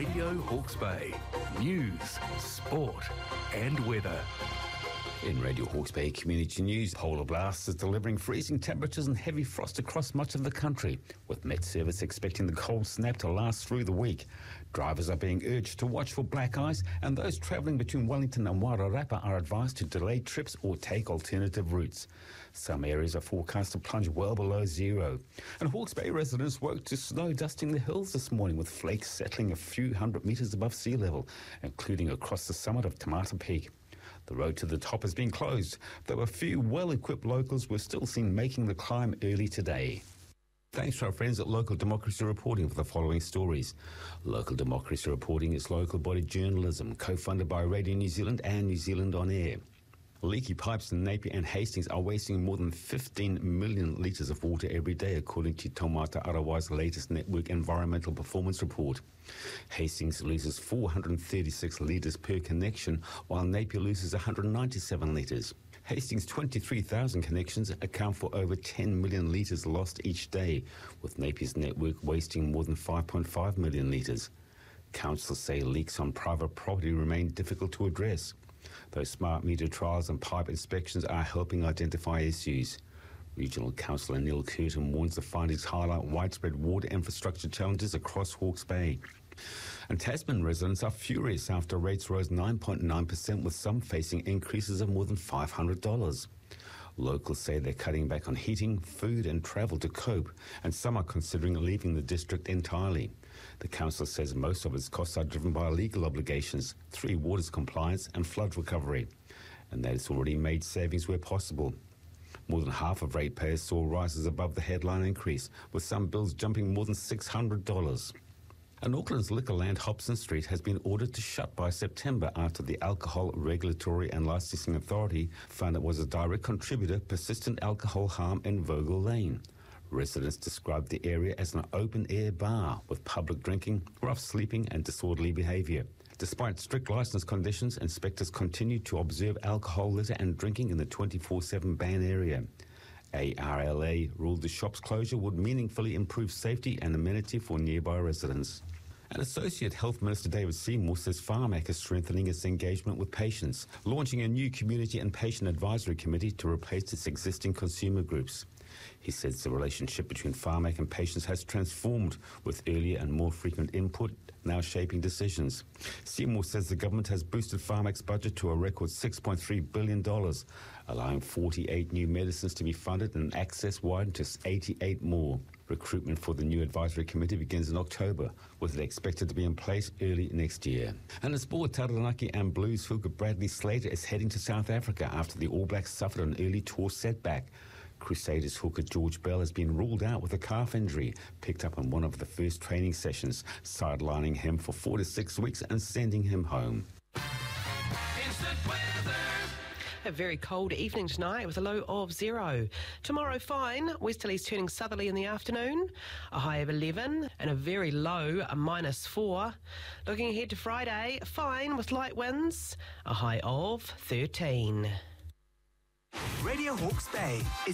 Radio Hawke's Bay. News, sport and weather. In Radio Hawke's Bay Community News, polar blast is delivering freezing temperatures and heavy frost across much of the country, with Met Service expecting the cold snap to last through the week. Drivers are being urged to watch for black ice, and those travelling between Wellington and Wairarapa are advised to delay trips or take alternative routes. Some areas are forecast to plunge well below zero. And Hawke's Bay residents woke to snow dusting the hills this morning, with flakes settling a few hundred metres above sea level, including across the summit of Tamata Peak. The road to the top has been closed, though a few well-equipped locals were still seen making the climb early today. Thanks to our friends at Local Democracy Reporting for the following stories. Local Democracy Reporting is local body journalism, co-funded by Radio New Zealand and New Zealand On Air. Leaky pipes in Napier and Hastings are wasting more than 15 million litres of water every day, according to Taumata Arawai's latest Network Environmental Performance Report. Hastings loses 436 litres per connection, while Napier loses 197 litres. Hastings' 23,000 connections account for over 10 million litres lost each day, with Napier's network wasting more than 5.5 million litres. Councils say leaks on private property remain difficult to address, though smart meter trials and pipe inspections are helping identify issues. Regional Councillor Neil Curtin warns the findings highlight widespread water infrastructure challenges across Hawke's Bay. And Tasman residents are furious after rates rose 9.9%, with some facing increases of more than $500. Locals say they're cutting back on heating, food and travel to cope, and some are considering leaving the district entirely. The council says most of its costs are driven by legal obligations, Three Waters compliance and flood recovery, and that it's already made savings where possible. More than half of ratepayers saw rises above the headline increase, with some bills jumping more than $600. And Auckland's Liquorland Hobson Street has been ordered to shut by September after the Alcohol Regulatory and Licensing Authority found it was a direct contributor to persistent alcohol harm in Vogel Lane. Residents described the area as an open-air bar with public drinking, rough sleeping and disorderly behaviour. Despite strict licence conditions, inspectors continue to observe alcohol litter and drinking in the 24/7 ban area. ARLA ruled the shop's closure would meaningfully improve safety and amenity for nearby residents. And Associate Health Minister David Seymour says Pharmac is strengthening its engagement with patients, launching a new community and patient advisory committee to replace its existing consumer groups. He says the relationship between Pharmac and patients has transformed, with earlier and more frequent input now shaping decisions. Seymour says the government has boosted Pharmac's budget to a record $6.3 billion, allowing 48 new medicines to be funded and access widened to 88 more. Recruitment for the new advisory committee begins in October, with it expected to be in place early next year. And in sport, Taranaki and Blues hooker Bradley Slater is heading to South Africa after the All Blacks suffered an early tour setback. Crusaders hooker George Bell has been ruled out with a calf injury, picked up in one of the first training sessions, sidelining him for 4 to 6 weeks and sending him home. Instant weather. A very cold evening tonight with a low of 0. Tomorrow fine, westerlies turning southerly in the afternoon, a high of 11 and a very low, a -4. Looking ahead to Friday, fine with light winds, a high of 13. Radio Hawke's Bay is